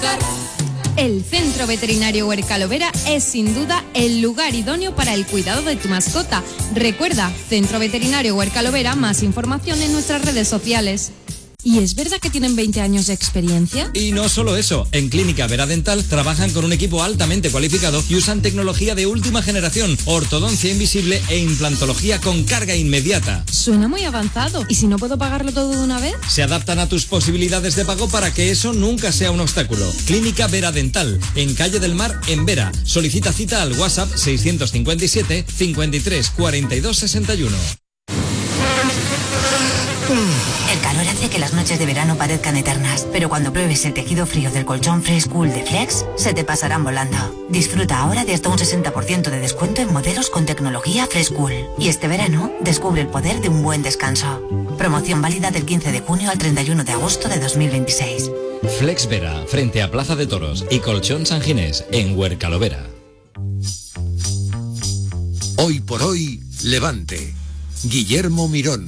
El Centro Veterinario Huercalovera es sin duda el lugar idóneo para el cuidado de tu mascota. Recuerda, Centro Veterinario Huercalovera, más información en nuestras redes sociales. ¿Y es verdad que tienen 20 años de experiencia? Y no solo eso, en Clínica Vera Dental trabajan con un equipo altamente cualificado y usan tecnología de última generación, ortodoncia invisible e implantología con carga inmediata. Suena muy avanzado. ¿Y si no puedo pagarlo todo de una vez? Se adaptan a tus posibilidades de pago para que eso nunca sea un obstáculo. Clínica Vera Dental, en Calle del Mar, en Vera. Solicita cita al WhatsApp 657 53 42 61. El calor hace que las noches de verano parezcan eternas, pero cuando pruebes el tejido frío del colchón Fresh Cool de Flex, se te pasarán volando. Disfruta ahora de hasta un 60% de descuento en modelos con tecnología Fresh Cool. Y este verano, descubre el poder de un buen descanso. Promoción válida del 15 de junio al 31 de agosto de 2026. Flex Vera, frente a Plaza de Toros y Colchón San Ginés, en Huercalovera. Hoy por hoy, Levante. Guillermo Mirón.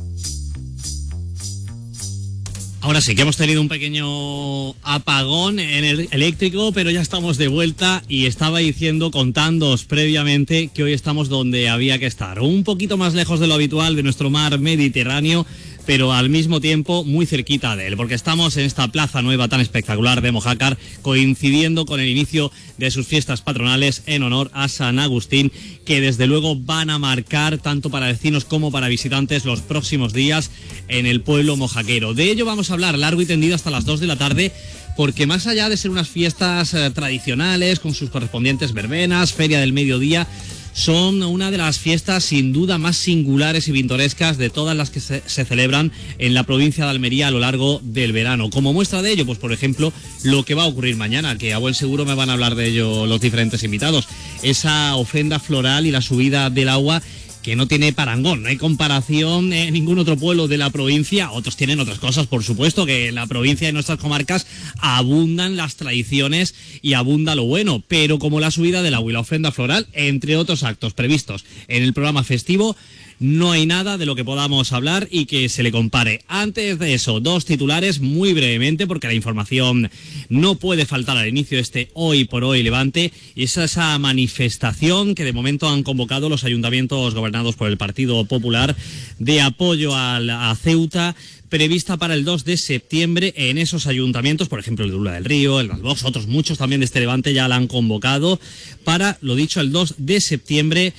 Ahora sí que hemos tenido un pequeño apagón en el eléctrico, pero ya estamos de vuelta y estaba contándoos previamente que hoy estamos donde había que estar, un poquito más lejos de lo habitual de nuestro mar Mediterráneo, pero al mismo tiempo muy cerquita de él, porque estamos en esta plaza nueva tan espectacular de Mojácar, coincidiendo con el inicio de sus fiestas patronales en honor a San Agustín, que desde luego van a marcar tanto para vecinos como para visitantes los próximos días en el pueblo mojaquero. De ello vamos a hablar largo y tendido hasta las 2 de la tarde, porque más allá de ser unas fiestas tradicionales con sus correspondientes verbenas, feria del mediodía, son una de las fiestas sin duda más singulares y pintorescas de todas las que se celebran en la provincia de Almería a lo largo del verano. Como muestra de ello, pues por ejemplo, lo que va a ocurrir mañana, que a buen seguro me van a hablar de ello los diferentes invitados. Esa ofrenda floral y la subida del agua que no tiene parangón, no hay comparación en ningún otro pueblo de la provincia. Otros tienen otras cosas, por supuesto, que en la provincia de nuestras comarcas abundan las tradiciones y abunda lo bueno, pero como la subida del agua y la ofrenda floral, entre otros actos previstos en el programa festivo, no hay nada de lo que podamos hablar y que se le compare. Antes de eso, dos titulares muy brevemente, porque la información no puede faltar al inicio de este Hoy por Hoy Levante, y es esa manifestación que de momento han convocado los ayuntamientos gobernados por el Partido Popular de apoyo a Ceuta, prevista para el 2 de septiembre en esos ayuntamientos, por ejemplo el de Ula del Río, el Valbox, otros muchos también de este Levante ya la han convocado para, lo dicho, el 2 de septiembre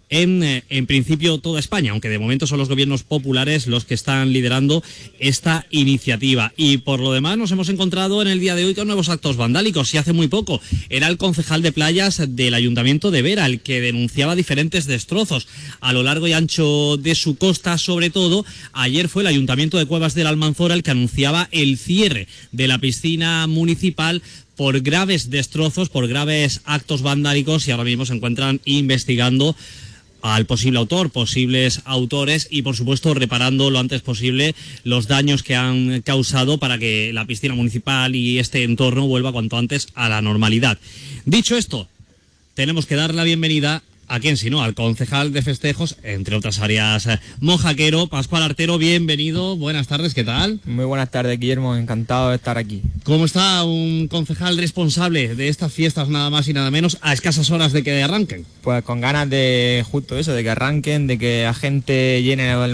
en principio toda España, aunque de momento son los gobiernos populares los que están liderando esta iniciativa. Y por lo demás nos hemos encontrado en el día de hoy con nuevos actos vandálicos. Y hace muy poco era el concejal de playas del Ayuntamiento de Vera el que denunciaba diferentes destrozos a lo largo y ancho de su costa. Sobre todo ayer fue el Ayuntamiento de Cuevas del Almanzora el que anunciaba el cierre de la piscina municipal por graves destrozos, por graves actos vandálicos, y ahora mismo se encuentran investigando al posible autor, posibles autores, y por supuesto reparando lo antes posible los daños que han causado para que la piscina municipal y este entorno vuelva cuanto antes a la normalidad. Dicho esto, tenemos que dar la bienvenida a quién sino al concejal de festejos, entre otras áreas mojaquero, Pascual Artero. Bienvenido, buenas tardes, ¿qué tal? Muy buenas tardes, Guillermo, encantado de estar aquí. ¿Cómo está un concejal responsable de estas fiestas, nada más y nada menos, a escasas horas de que arranquen? Pues con ganas de justo eso, de que arranquen, de que la gente llene el